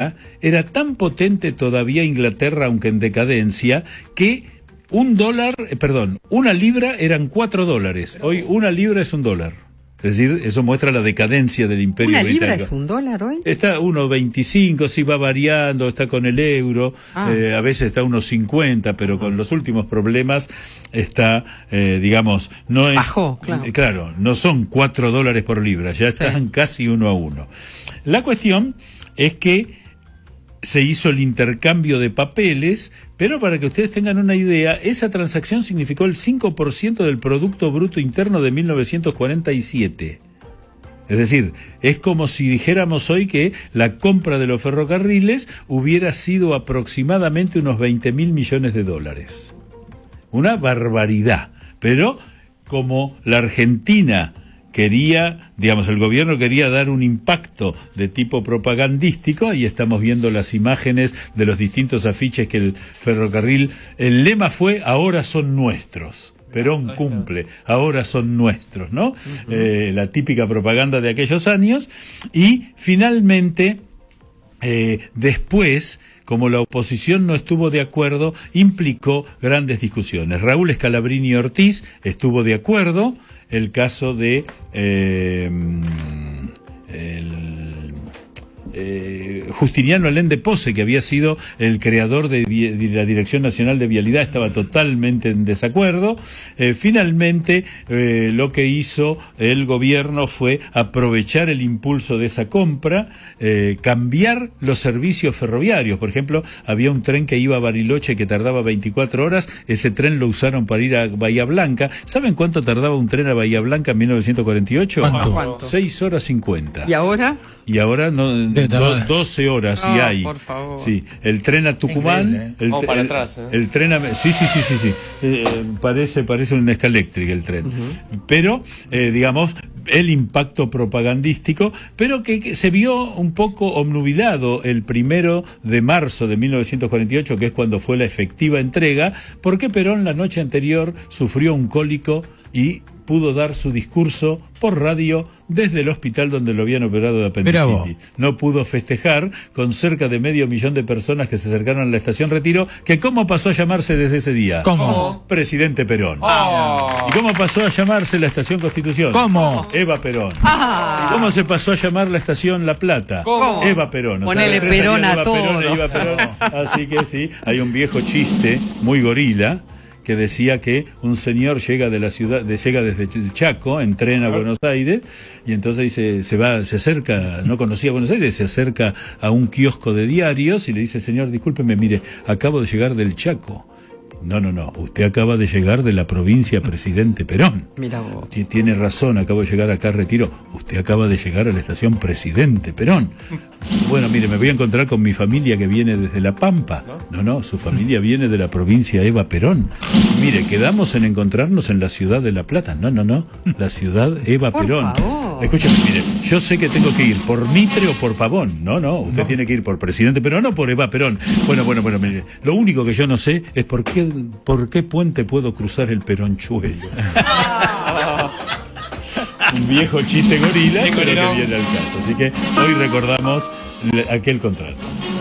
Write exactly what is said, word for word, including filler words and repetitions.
libra, era tan potente todavía Inglaterra, aunque en decadencia, que un dólar, eh, perdón, una libra eran cuatro dólares. Hoy una libra es un dólar. Es decir, eso muestra la decadencia del Imperio ¿Una Británico. libra es un dólar hoy? Está uno veinticinco, sí va variando, está con el euro, ah. eh, a veces está uno cincuenta, pero con los últimos problemas está, eh, digamos, no es... Bajó, claro. Eh, claro, no son cuatro dólares por libra, ya están sí. casi uno a uno. La cuestión es que se hizo el intercambio de papeles, pero para que ustedes tengan una idea, esa transacción significó el cinco por ciento del Producto Bruto Interno de mil novecientos cuarenta y siete. Es decir, es como si dijéramos hoy que la compra de los ferrocarriles hubiera sido aproximadamente unos veinte mil millones de dólares. Una barbaridad. Pero como la Argentina quería, digamos, el gobierno quería dar un impacto de tipo propagandístico, y estamos viendo las imágenes de los distintos afiches que el ferrocarril, el lema fue "ahora son nuestros". Perón cumple, ahora son nuestros, ¿no? Uh-huh. Eh, la típica propaganda de aquellos años. Y finalmente, eh, después, como la oposición no estuvo de acuerdo, implicó grandes discusiones. Raúl Scalabrini Ortiz estuvo de acuerdo. El caso de eh, el, eh, Justiniano Allende Pose, que había sido el creador de, de la Dirección Nacional de Vialidad, estaba totalmente en desacuerdo. Eh, finalmente, eh, lo que hizo el gobierno fue aprovechar el impulso de esa compra, eh, cambiar los servicios ferroviarios. Por ejemplo, había un tren que iba a Bariloche que tardaba veinticuatro horas, ese tren lo usaron para ir a Bahía Blanca. ¿Saben cuánto tardaba un tren a Bahía Blanca en mil novecientos cuarenta y ocho? ¿Cuánto? seis horas cincuenta. ¿Y ahora? Y ahora no, do, doce horas oh, y hay. Por favor. Sí, el tren a Tucumán, ¿eh? el, oh, para el, atrás, ¿eh? el tren a, sí, sí, sí, sí, sí. Eh, parece parece una Escaléctrica el tren. Uh-huh. Pero eh, digamos, el impacto propagandístico, pero que, que se vio un poco obnubilado el primero de marzo de mil novecientos cuarenta y ocho, que es cuando fue la efectiva entrega, porque Perón la noche anterior sufrió un cólico y pudo dar su discurso por radio desde el hospital donde lo habían operado de apendicitis. No pudo festejar con cerca de medio millón de personas que se acercaron a la estación Retiro, que ¿cómo pasó a llamarse desde ese día? ¿Cómo? Presidente Perón. Oh. ¿Y cómo pasó a llamarse la estación Constitución? ¿Cómo? Eva Perón. Ah. ¿Y cómo se pasó a llamar la estación La Plata? ¿Cómo? Eva Perón. Ponele o sea, Perón a Eva todo. Perón, Eva Perón. Así que sí, hay un viejo chiste muy gorila que decía que un señor llega de la ciudad, de, llega desde el Chaco, en tren a Buenos Aires, y entonces dice, se va, se acerca, no conocía Buenos Aires, se acerca a un kiosco de diarios y le dice: señor, discúlpeme, mire, acabo de llegar del Chaco. No, no, no, usted acaba de llegar de la provincia Presidente Perón. Mira vos. Tiene razón, acabo de llegar acá a Retiro. Usted acaba de llegar a la estación Presidente Perón. Bueno, mire, me voy a encontrar con mi familia que viene desde La Pampa. No, no, su familia viene de la provincia Eva Perón. Mire, quedamos en encontrarnos en la ciudad de La Plata. No, no, no, la ciudad Eva Por Perón. favor. Escúchame, mire, yo sé que tengo que ir por Mitre o por Pavón. No, no, usted no. tiene que ir por Presidente Perón o por Eva Perón. Bueno, bueno, bueno, mire, lo único que yo no sé es por qué, por qué puente puedo cruzar el Peronchuelo. Un viejo chiste gorila, pero que viene al caso. Así que hoy recordamos aquel contrato.